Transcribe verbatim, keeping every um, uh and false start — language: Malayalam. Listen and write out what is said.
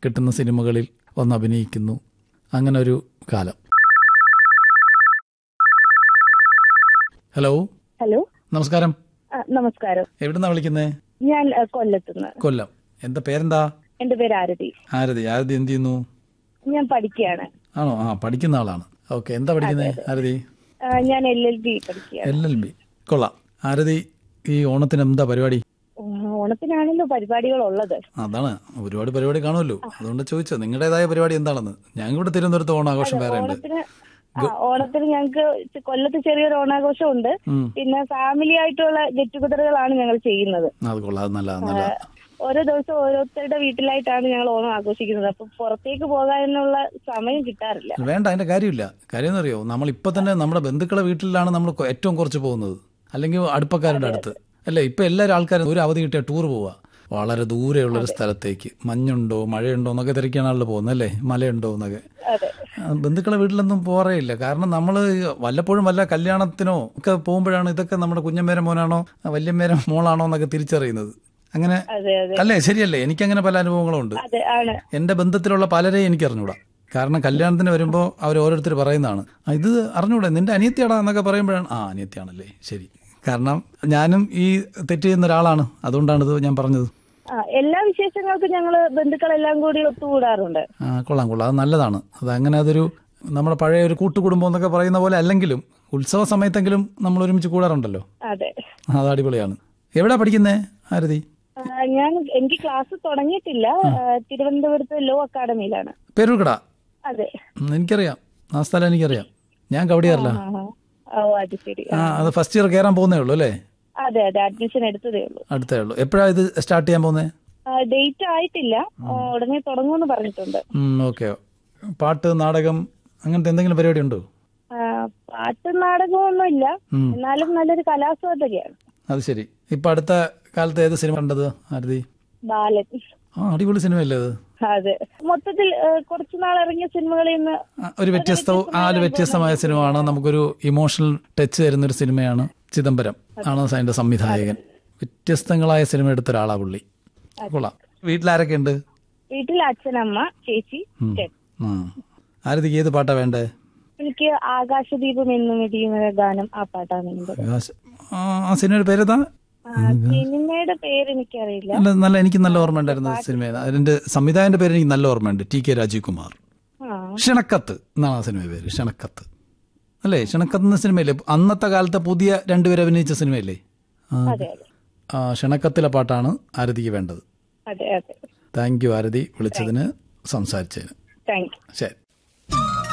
കിട്ടുന്ന സിനിമകളിൽ വന്ന് അഭിനയിക്കുന്നു. അങ്ങനെ ഒരു കാലം. ഹലോ ഹലോ നമസ്കാരം. നമസ്കാരം. എവിടുന്നാ വിളിക്കുന്നേ? ഞാൻ കൊല്ലത്തുനിന്ന്. കൊല്ലം. എന്താ പേരെന്താ? എന്റെ പേര് ആരതി. ആരതി. ആരതി എന്ത് ചെയ്യുന്നു? ഞാൻ പഠിക്കുകയാണ്. ആണോ? ആ, പഠിക്കുന്ന ആളാണ്. ഓക്കെ. എന്താ പഠിക്കുന്നേ ആരതി? ഞാൻ എൽ എൽ ബി പഠിക്കുകയാണ്. L L B. കൊള്ളാം. ആരതി, ഈ ഓണത്തിന് എന്താ പരിപാടി? ഓണത്തിനാണല്ലോ പരിപാടികൾ ഉള്ളത്. അതാണ്, ഒരുപാട് പരിപാടി കാണുമല്ലോ, അതുകൊണ്ട് ചോദിച്ചോ നിങ്ങളുടേതായ പരിപാടി എന്താണെന്ന്. ഞങ്ങളുടെ തിരുവനന്തപുരത്ത് ഓണാഘോഷം വേറെ ഉണ്ട്. ഓണത്തിന് ഞങ്ങൾക്ക് കൊല്ലത്ത് ചെറിയൊരു ഓണാഘോഷം ഉണ്ട്. പിന്നെ ഫാമിലി ആയിട്ടുള്ള ഗെറ്റ് ടുഗദറുകളാണ് ഞങ്ങൾ ചെയ്യുന്നത്. അത് കൊള്ളാം. നല്ല ഓരോ ദിവസം ഓരോരുത്തരുടെ വീട്ടിലായിട്ടാണ് ഞങ്ങൾ ഓണം ആഘോഷിക്കുന്നത്. അപ്പൊ പുറത്തേക്ക് പോകാനുള്ള സമയം കിട്ടാറില്ല. വേണ്ട, അതിന്റെ കാര്യമില്ല. കാര്യം എന്നറിയോ, നമ്മൾ ഇപ്പൊ തന്നെ നമ്മുടെ ബന്ധുക്കളെ വീട്ടിലാണ് നമ്മൾ ഏറ്റവും കുറച്ച് പോകുന്നത്, അല്ലെങ്കിൽ അടുപ്പക്കാരുടെ അടുത്ത് അല്ലേ. ഇപ്പൊ എല്ലാവരും ആൾക്കാരും ഒരു അവധി കിട്ടിയ ടൂർ പോവാ വളരെ ദൂരെയുള്ളൊരു സ്ഥലത്തേക്ക്. മഞ്ഞുണ്ടോ മഴയുണ്ടോ എന്നൊക്കെ തിരക്കാണല്ലോ പോകുന്നത് അല്ലേ, മലയുണ്ടോ എന്നൊക്കെ. ബന്ധുക്കളെ വീട്ടിലൊന്നും പോറേയില്ല. കാരണം നമ്മൾ വല്ലപ്പോഴും വല്ല കല്യാണത്തിനോ ഒക്കെ പോകുമ്പോഴാണ് ഇതൊക്കെ നമ്മുടെ കുഞ്ഞമ്മേരെ മോനാണോ വല്യമ്മേരെ മോളാണോ എന്നൊക്കെ തിരിച്ചറിയുന്നത്. അങ്ങനെ അല്ലേ? ശരിയല്ലേ? എനിക്കങ്ങനെ പല അനുഭവങ്ങളും ഉണ്ട്. എന്റെ ബന്ധത്തിലുള്ള പലരെയും എനിക്ക് അറിഞ്ഞൂടാ. കാരണം കല്യാണത്തിന് വരുമ്പോൾ അവർ ഓരോരുത്തർ പറയുന്നതാണ്, ഇത് അറിഞ്ഞൂടെ നിന്റെ അനിയത്തിയാടാ എന്നൊക്കെ പറയുമ്പോഴാണ് ആ അനിയത്തിയാണല്ലേ ശരി. കാരണം ഞാനും ഈ തെറ്റ് ചെയ്യുന്ന ഒരാളാണ്, അതുകൊണ്ടാണ് ഇത് ഞാൻ പറഞ്ഞത്. എല്ലാ വിശേഷങ്ങൾക്കും ഞങ്ങള് ബന്ധുക്കളെല്ലാം കൂടി ഒത്തുകൂടാറുണ്ട്. ആ കൊള്ളാം കൊള്ളാം, അത് നല്ലതാണ്. അത് അങ്ങനെ അതൊരു നമ്മുടെ പഴയ ഒരു കൂട്ടുകുടുംബം എന്നൊക്കെ പറയുന്ന പോലെ അല്ലെങ്കിലും ഉത്സവ സമയത്തെങ്കിലും നമ്മൾ ഒരുമിച്ച് കൂടാറുണ്ടല്ലോ. അതെ, അത് അടിപൊളിയാണ്. എവിടെയാ പഠിക്കുന്നേ ആരതി? ഞാൻ എനിക്ക് ക്ലാസ് തുടങ്ങിയിട്ടില്ല. തിരുവനന്തപുരത്ത് ലോ അക്കാഡമിയിലാണ്. പേരൂർക്കട? അതെ, എനിക്കറിയാം ആ സ്ഥലം, എനിക്കറിയാം. ഞാൻ കവടിയാറില്ല. ആ, അത് ഫസ്റ്റ് ഇയർ കയറാൻ പോകുന്നേ ഉള്ളൂ അല്ലേ? അതെ അതെ, അഡ്മിഷൻ എടുത്തതേ ഉള്ളൂ. അടുത്തേ ഉള്ളൂ. എപ്പോഴാണ് ഇത് സ്റ്റാർട്ട് ചെയ്യാൻ പോകുന്നത്? ഡേറ്റ് ആയിട്ടില്ല, ഉടനെ തുടങ്ങുമെന്ന് പറഞ്ഞിട്ടുണ്ട്. ഓക്കെ. പാട്ട്, നാടകം അങ്ങനത്തെ എന്തെങ്കിലും പരിപാടി ഉണ്ടോ? പാട്ട് നാടകമൊന്നും ഇല്ല, എന്നാലും നല്ലൊരു കലാസ്വാദകയാണ്. അത് ശരി. ഇപ്പൊ അടുത്ത കാലത്ത് ഏത് സിനിമ കണ്ടത് ആരതി? ബാലൻ. ആ, അടിപൊളി സിനിമയല്ലേ അത്? അതെ, മൊത്തത്തിൽ കുറച്ചു നാൾ ഇറങ്ങിയ സിനിമകളിൽ നിന്ന് ഒരു വ്യത്യസ്തവും ആ ഒരു വ്യത്യസ്തമായ സിനിമയാണ്. നമുക്കൊരു ഇമോഷണൽ ടച്ച് തരുന്ന ഒരു സിനിമയാണ്. ചിദംബരം ആണ് അതിന്റെ സംവിധായകൻ. വ്യത്യസ്തങ്ങളായ സിനിമ എടുത്ത ഒരാളാ പുള്ളി. കൊള്ളാം. വീട്ടിലാരൊക്കെ ഉണ്ട്? വീട്ടിൽ അച്ഛനമ്മ, ചേച്ചി. ആരതിക്ക് ഏത് പാട്ടാ വേണ്ടേ? എനിക്ക് ആകാശദീപം എന്നും ഇടിയുന്ന ഗാനം, ആ പാട്ടാണ്. ആ സിനിമയുടെ പേരേതാ? സിനിമയുടെ പേര് എനിക്കറിയില്ല. നല്ല എനിക്ക് നല്ല ഓർമ്മ ഉണ്ടായിരുന്ന സിനിമ. അതിന്റെ സംവിധായകന്റെ പേര് എനിക്ക് നല്ല ഓർമ്മയുണ്ട്, ടി കെ രാജീവ് കുമാർ. ക്ഷണക്കത്ത് എന്നാണ് ആ സിനിമയുടെ പേര്. ക്ഷണക്കത്ത് അല്ലേ? ക്ഷണക്കത്ത് എന്ന സിനിമയല്ലേ അന്നത്തെ കാലത്തെ പുതിയ രണ്ടുപേർ അഭിനയിച്ച സിനിമയല്ലേ? ആ, ക്ഷണക്കത്തിലെ പാട്ടാണ് ആരതിക്ക് വേണ്ടത്. താങ്ക് യു ആരതി, വിളിച്ചതിന്, സംസാരിച്ചതിന്. ശരി.